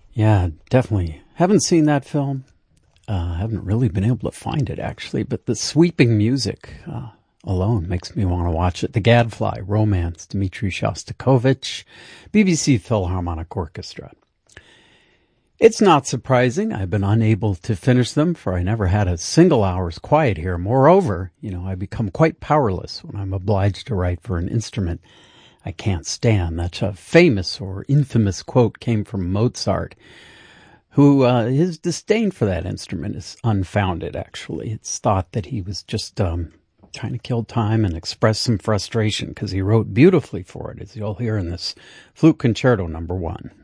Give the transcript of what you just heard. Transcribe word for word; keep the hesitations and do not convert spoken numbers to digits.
Yeah, definitely. Haven't seen that film. Uh, haven't really been able to find it, actually, but the sweeping music uh, alone makes me want to watch it. The Gadfly, Romance, Dmitri Shostakovich, B B C Philharmonic Orchestra. It's not surprising I've been unable to finish them, for I never had a single hour's quiet here. Moreover, you know, I become quite powerless when I'm obliged to write for an instrument I can't stand. That's a famous or infamous quote came from Mozart, who uh, his disdain for that instrument is unfounded, actually. It's thought that he was just um, trying to kill time and express some frustration because he wrote beautifully for it, as you'll hear in this Flute Concerto number one.